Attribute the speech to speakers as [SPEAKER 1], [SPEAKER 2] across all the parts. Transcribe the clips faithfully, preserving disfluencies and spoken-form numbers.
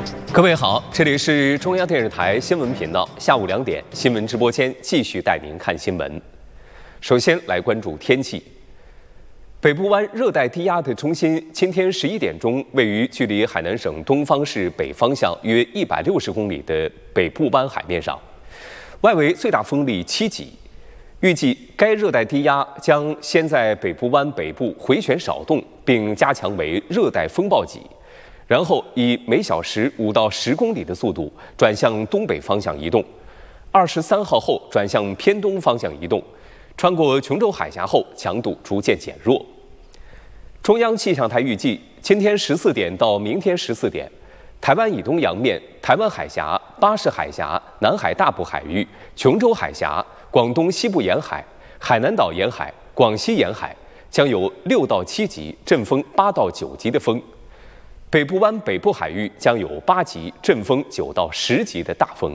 [SPEAKER 1] 各位好，这里是中央电视台新闻频道，下午两点新闻直播间继续带您看新闻。首先来关注天气。北部湾热带低压的中心今天十一点钟位于距离海南省东方市北方向约一百六十公里的北部湾海面上，外围最大风力七级。预计该热带低压将先在北部湾北部回旋少动，并加强为热带风暴级。然后以每小时五到十公里的速度转向东北方向移动，二十三号后转向偏东方向移动，穿过琼州海峡后强度逐渐减弱。中央气象台预计，今天十四点到明天十四点，台湾以东洋面、台湾海峡、巴士海峡、南海大部海域、琼州海峡、广东西部沿海、海南岛沿海、广西沿海将有六到七级，阵风八到九级的风。北部湾北部海域将有八级，阵风九到十级的大风。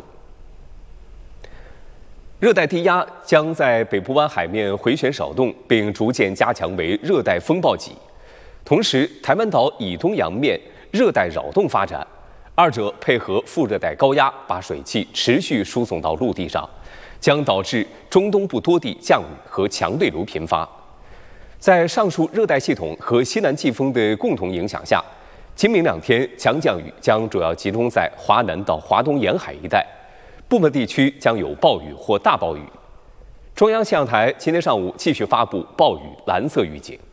[SPEAKER 1] 热带低压将在北部湾海面回旋少动，并逐渐加强为热带风暴级。同时，台湾岛以东洋面热带扰动发展，二者配合副热带高压，把水汽持续输送到陆地上，将导致中东部多地降雨和强对流频发。在上述热带系统和西南季风的共同影响下，今明两天强降雨将主要集中在华南到华东沿海一带，部分地区将有暴雨或大暴雨。中央气象台今天上午继续发布暴雨蓝色预警。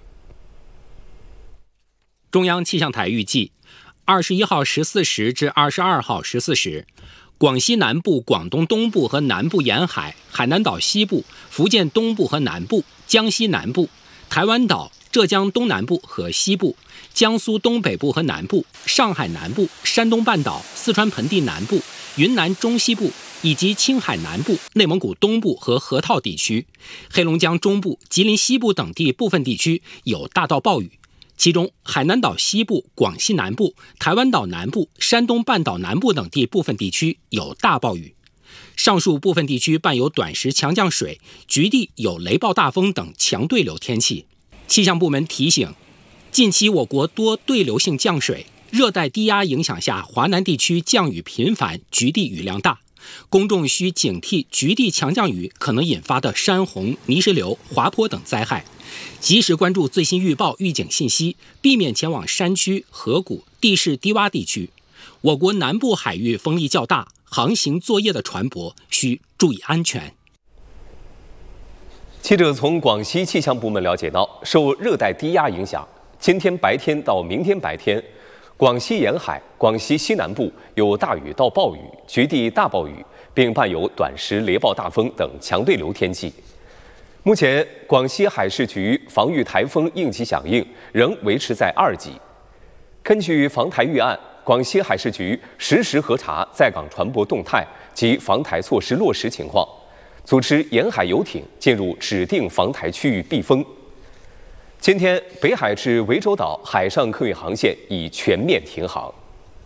[SPEAKER 2] 中央气象台预计，二十一号十四时至二十二号十四时，广西南部、广东东部和南部沿海、海南岛西部、福建东部和南部、江西南部、台湾岛、浙江东南部和西部、江苏东北部和南部、上海南部、山东半岛、四川盆地南部、云南中西部以及青海南部、内蒙古东部和河套地区、黑龙江中部、吉林西部等地部分地区有大到暴雨，其中海南岛西部、广西南部、台湾岛南部、山东半岛南部等地部分地区有大暴雨。上述部分地区伴有短时强降水，局地有雷暴大风等强对流天气。气象部门提醒，近期我国多对流性降水，热带低压影响下，华南地区降雨频繁，局地雨量大，公众需警惕局地强降雨可能引发的山洪、泥石流、滑坡等灾害，及时关注最新预报预警信息，避免前往山区、河谷、地势低洼地区。我国南部海域风力较大，航行作业的船舶需注意安全。
[SPEAKER 1] 记者从广西气象部门了解到，受热带低压影响，今天白天到明天白天，广西沿海、广西西南部有大雨到暴雨、局地大暴雨，并伴有短时雷暴大风等强对流天气。目前，广西海事局防御台风应急响应仍维持在二级。根据防台预案，广西海事局实时核查在港船舶动态及防台措施落实情况，组织沿海游艇进入指定防台区域避风。今天，北海至涠洲岛海上客运航线已全面停航。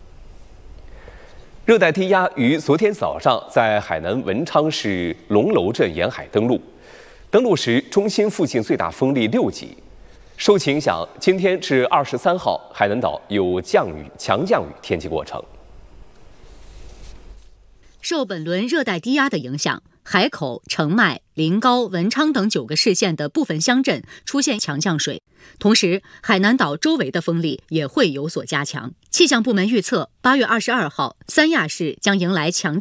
[SPEAKER 1] 热带低压于昨天早上在海南文昌市龙楼镇沿海登陆，登陆时中心附近最大风力六级。受其影响，今天至二十三号，海南岛有降雨、强降雨天气过程。
[SPEAKER 3] 受本轮热带低压的影响，海口、澄迈、临高、文昌等九个市县的部分乡镇出现强降水，同时海南岛周围的风力也会有所加强。气象部门预测，八月二十二号，三亚市将迎来强